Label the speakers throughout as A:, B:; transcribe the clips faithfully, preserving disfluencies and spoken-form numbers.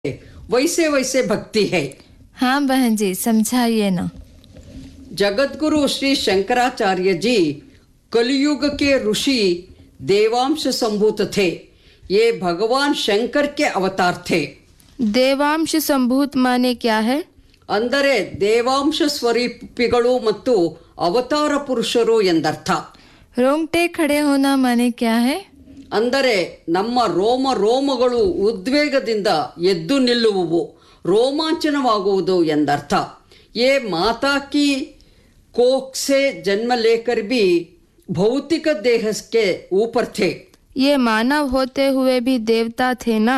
A: वैसे वैसे भक्ति है।
B: हाँ बहन जी, समझाइए ना।
A: जगतगुरु श्री शंकराचार्य जी कलयुग के ऋषि देवांश संभूत थे। ये भगवान शंकर के अवतार थे।
B: ದೇವಾಂಶ ಸಂಭೂತ್ ಮಾನೆ ಕ್ಯಾ ಹೈ?
A: ಅಂದರೆ ದೇವಾಂಶ ಸ್ವರೂಪಿಗಳು ಮತ್ತು ಅವತಾರ ಪುರುಷರು ಎಂದರ್ಥ.
B: रोंगटे खड़े होना माने क्या है?
A: ಅಂದರೆ ನಮ್ಮ ರೋಮ ರೋಮಗಳು ಉದ್ವೇಗದಿಂದ ಎದ್ದು ನಿಲ್ಲುವುವು, ರೋಮಾಂಚನವಾಗುವುದು ಎಂದರ್ಥ. ಯೇ ಮಾತಾ ಕಿ कोख से जन्म लेकर भी भौतिक देह के ऊपर थे।
B: ये मानव होते हुए भी देवता थे ना?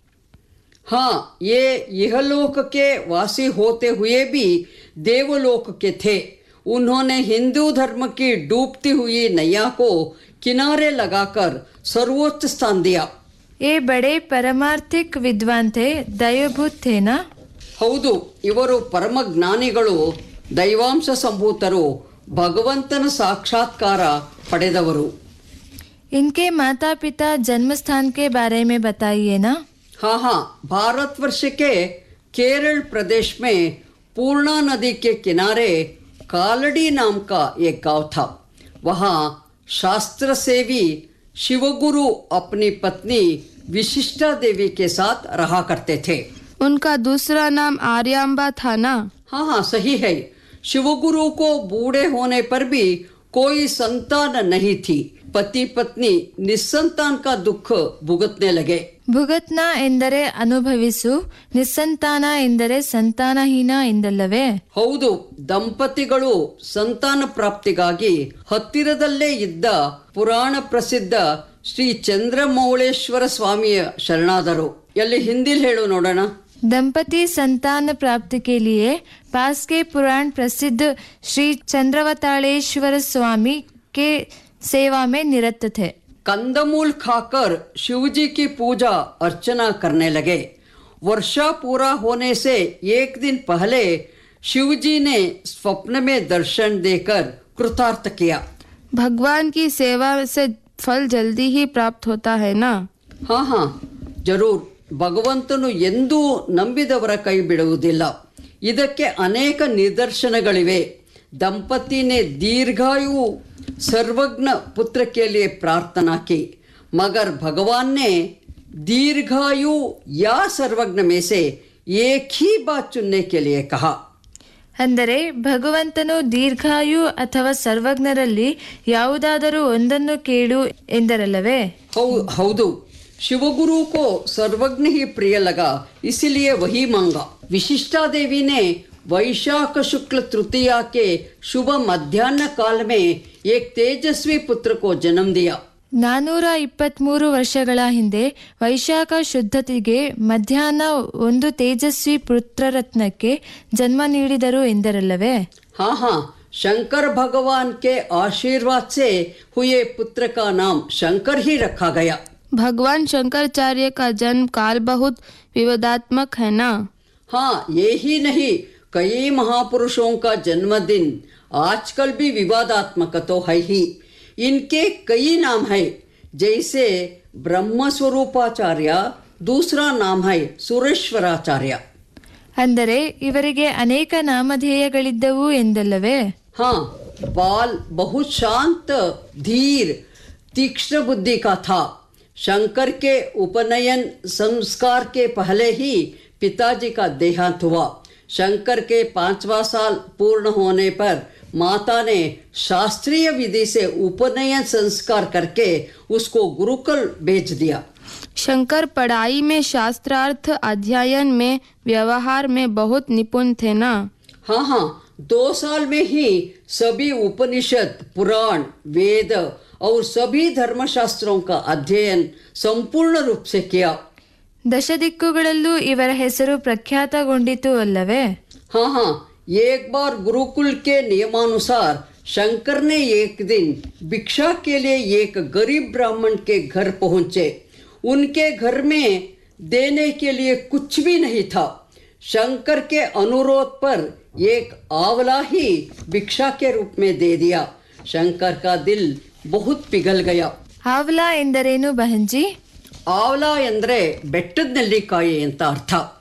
A: हाँ, ये इहलोक के वासी होते हुए भी देवलोक के थे। उन्होंने हिंदू धर्म की डूबती हुई नैया को किनारे लगाकर सर्वोच्च स्थान दिया।
B: ये बड़े परमार्थिक विद्वान थे, दयाभूत थे ना?
A: ಹೌದು, ಇವರು ಪರಮ ಜ್ಞಾನಿಗಳು, ದೈವಾಂಶ ಸಂಭೂತರು, ಭಗವಂತನ ಸಾಕ್ಷಾತ್ಕಾರ ಪಡೆದವರು.
B: इनके माता पिता जन्म स्थान के बारे में बताइए ना।
A: हाँ हाँ, भारतवर्ष के केरल प्रदेश में पूर्णा नदी के किनारे कालड़ी नाम का एक गांव था। वहाँ शास्त्र सेवी शिवगुरु अपनी पत्नी विशिष्टा देवी के साथ रहा करते थे।
B: उनका दूसरा नाम आर्यांबा था ना?
A: हाँ हाँ, सही है। शिवगुरु को बूढ़े होने पर भी कोई संतान नहीं थी। पति पत्नी निस्संतान का दुख भुगतने लगे।
B: ಭುಗತ್ನ ಎಂದರೆ ಅನುಭವಿಸು, ನಿಸ್ಸಂತಾನ ಎಂದರೆ ಸಂತಾನಹೀನ ಎಂದಲ್ಲವೇ?
A: ಹೌದು, ದಂಪತಿಗಳು ಸಂತಾನ ಪ್ರಾಪ್ತಿಗಾಗಿ ಹತ್ತಿರದಲ್ಲೇ ಇದ್ದ ಪುರಾಣ ಪ್ರಸಿದ್ಧ ಶ್ರೀ ಚಂದ್ರಮೌಳೇಶ್ವರ ಸ್ವಾಮಿಯ ಶರಣಾದರು. ಎಲ್ಲಿ ಹಿಂದಿಲ್ ಹೇಳು ನೋಡೋಣ.
B: दंपति संतान प्राप्ति के लिए पास के पुराण प्रसिद्ध श्री चंद्रवताड़ेश्वर स्वामी के सेवा में निरत थे।
A: कंदमूल खाकर शिवजी की पूजा अर्चना करने लगे। वर्षा पूरा होने से एक दिन पहले शिवजी ने स्वप्न में दर्शन देकर कृतार्थ किया।
B: भगवान की सेवा से फल जल्दी ही प्राप्त होता है ना?
A: हाँ हाँ, जरूर. ಭಗವಂತನು ಎಂದೂ ನಂಬಿದವರ ಕೈ ಬಿಡುವುದಿಲ್ಲ. ಇದಕ್ಕೆ ಅನೇಕ ನಿದರ್ಶನಗಳಿವೆ. दंपति ने दीर्घायु सर्वज्ञ पुत्र के लिए प्रार्थना की, मगर भगवान ने दीर्घायु या सर्वज्ञ में से एक ही बात चुनने के लिए कहा.
B: ಅಂದರೆ ಭಗವಂತನು ದೀರ್ಘಾಯು ಅಥವಾ ಸರ್ವಜ್ಞರಲ್ಲಿ ಯಾವುದಾದರೂ ಒಂದನ್ನು ಕೇಳು ಎಂದರಲ್ಲವೇ?
A: ಹೌದು. शिवगुरु को सर्वज्ञ ही प्रिय लगा, इसलिए वही मांगा. विशिष्टा देवी ने वैशाख शुक्ल तृतीया के शुभ मध्याह्न काल में एक तेजस्वी पुत्र को जन्म दिया.
B: ನಾನೂರ ಇಪ್ಪತ್ಮೂರು ವರ್ಷಗಳ ಹಿಂದೆ ವೈಶಾಖ ಶುದ್ಧತೆಗೆ ಮಧ್ಯಾಹ್ನ ಒಂದು ತೇಜಸ್ವಿ ಪುತ್ರರತ್ನಕ್ಕೆ ಜನ್ಮ ನೀಡಿದರು ಎಂದರಲ್ಲವೇ?
A: हाँ हाँ, शंकर भगवान के आशीर्वाद से हुए पुत्र का नाम शंकर ही रखा गया.
B: भगवान शंकराचार्य का जन्म काल बहुत विवादात्मक है ना?
A: हाँ, ये ही नहीं, कई महापुरुषों का जन्मदिन आजकल भी विवादात्मक तो है ही. इनके कई नाम है, जैसे ब्रह्म स्वरूपाचार्य, दूसरा नाम है सुरेश्वराचार्य.
B: ಅಂದರೆ ಇವರಿಗೆ ಅನೇಕ ನಾಮಧೇಯಗಳಿದ್ದವು ಎಂದಲ್ಲವೇ?
A: हाँ, बाल बहुत शांत, धीर, तीक्ष्ण बुद्धि का था. शंकर के उपनयन संस्कार के पहले ही पिताजी का देहांत हुआ. शंकर के पांचवा साल पूर्ण होने पर माता ने शास्त्रीय विधि से उपनयन संस्कार करके उसको गुरुकुल भेज दिया.
B: शंकर पढ़ाई में, शास्त्रार्थ अध्ययन में, व्यवहार में बहुत निपुण थे ना?
A: हाँ हाँ, दो साल में ही सभी उपनिषद, पुराण, वेद और सभी धर्मशास्त्रों का अध्ययन संपूर्ण रूप से किया.
B: ದಶದಿಕ್ಕುಗಳಲ್ಲೂ ಇವರ ಹೆಸರು ಪ್ರಖ್ಯಾತಗೊಂಡಿತು ಅಲ್ಲವೇ?
A: हाँ हाँ, एक बार गुरुकुल के नियमानुसार शंकर ने एक दिन भिक्षा के लिए एक गरीब ब्राह्मण के घर पहुंचे. उनके घर में देने के लिए कुछ भी नहीं था. शंकर के अनुरोध पर एक आंवला ही भिक्षा के रूप में दे दिया. शंकर का दिल बहुत पिघल गया.
B: ಆವ್ಲಾ ಎಂದರೇನು ಬಹಂಜಿ?
A: ಆವಲ ಎಂದರೆ ಬೆಟ್ಟದ ನೆಲ್ಲಿಕಾಯಿ ಅಂತ ಅರ್ಥ.